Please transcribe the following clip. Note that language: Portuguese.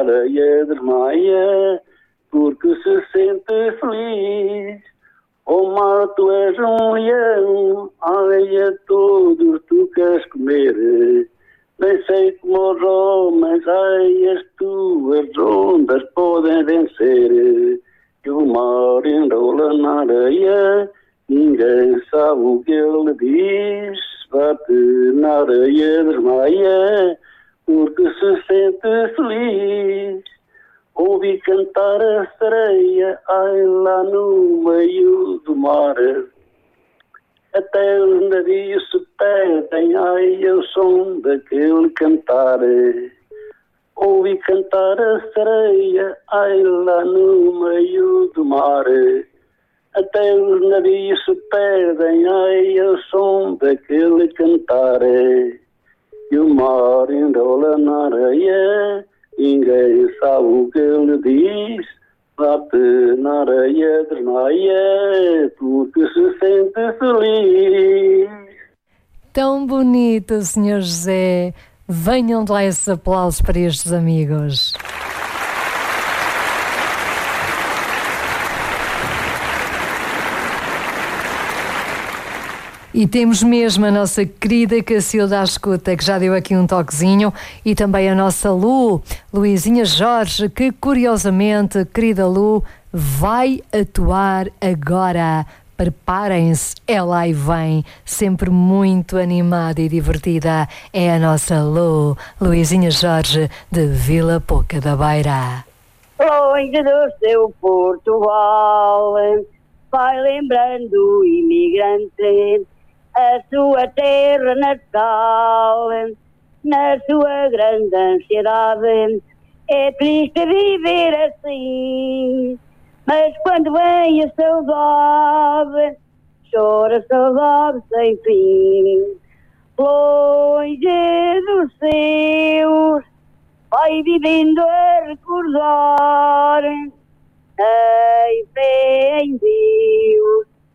areia desmaia, porque se sente feliz. Oh mar, tu és um leão, areia todos tu queres comer. Nem sei como os homens, ai, as tuas ondas podem vencer. Que o mar enrola na areia, ninguém sabe o que ele diz. Bate na areia, desmaia, porque se sente feliz. Ouvi cantar a sereia, ai, lá no meio do mar. Até os navios se perdem, ai, o som daquele cantar. Ouvi cantar a sereia, ai, lá no meio do mar. Até os navios se perdem, ai, o som daquele cantar. E o mar enrola na areia, ninguém sabe o que ele diz. Bate na areia, desmaia, porque se sente feliz. Tão bonito, Sr. José. Venham lá esses aplausos para estes amigos. E temos mesmo a nossa querida Cacilda à escuta, que já deu aqui um toquezinho, e também a nossa Luizinha Jorge, que curiosamente, querida Lu, vai atuar agora. Preparem-se, ela aí vem, sempre muito animada e divertida. É a nossa Luizinha Jorge, de Vila Pouca da Beira. Longe do seu Portugal, vai lembrando o imigrante a sua terra natal, na sua grande ansiedade. É triste viver assim, mas quando vem a saudade, chora a saudade sem fim. Longe dos seus, vai vivendo a recordar, em fé em Deus.